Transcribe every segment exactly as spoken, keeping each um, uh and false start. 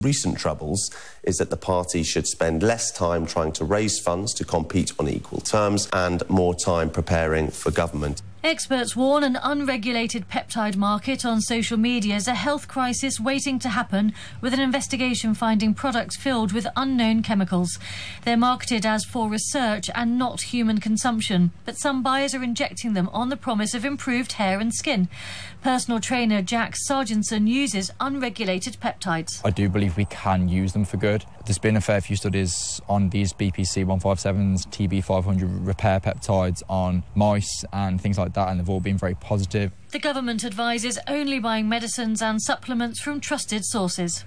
Recent troubles is that the party should spend less time trying to raise funds to compete on equal terms and more time preparing for government. Experts warn an unregulated peptide market on social media is a health crisis waiting to happen, with an investigation finding products filled with unknown chemicals. They're marketed as for research and not human consumption, but some buyers are injecting them on the promise of improved hair and skin. Personal trainer Jack Sargenson uses unregulated peptides. I do believe we can use them for good. There's been a fair few studies on these B P C one fifty-sevens, T B five hundred repair peptides on mice and things like that, and they've all been very positive. The government advises only buying medicines and supplements from trusted sources.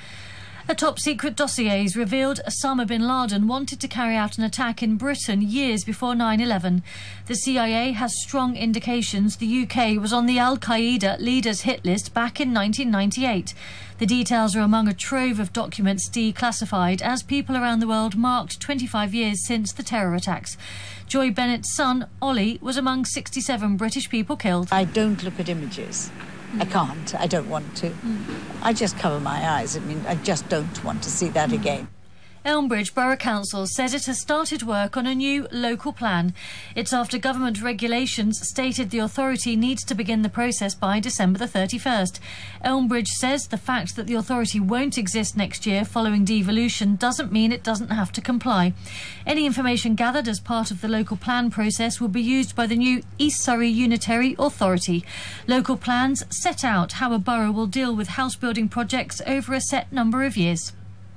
A top-secret dossier has revealed Osama bin Laden wanted to carry out an attack in Britain years before nine eleven. The C I A has strong indications the U K was on the Al-Qaeda leaders' hit list back in nineteen ninety-eight. The details are among a trove of documents declassified as people around the world marked twenty-five years since the terror attacks. Joy Bennett's son, Ollie, was among sixty-seven British people killed. I don't look at images. I can't. I don't want to. Mm. I just cover my eyes. I mean, I just don't want to see that mm. again. Elmbridge Borough Council says it has started work on a new local plan. It's after government regulations stated the authority needs to begin the process by December the thirty-first. Elmbridge says the fact that the authority won't exist next year following devolution doesn't mean it doesn't have to comply. Any information gathered as part of the local plan process will be used by the new East Surrey Unitary Authority. Local plans set out how a borough will deal with house building projects over a set number of years.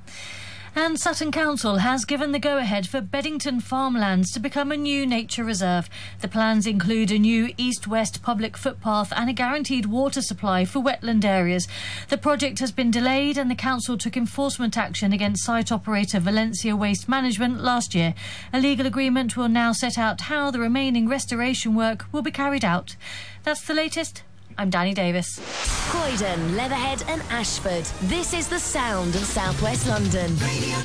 And Sutton Council has given the go-ahead for Beddington Farmlands to become a new nature reserve. The plans include a new east-west public footpath and a guaranteed water supply for wetland areas. The project has been delayed and the council took enforcement action against site operator Valencia Waste Management last year. A legal agreement will now set out how the remaining restoration work will be carried out. That's the latest. I'm Danny Davis. Croydon, Leatherhead and Ashford. This is the sound of South West London. Radio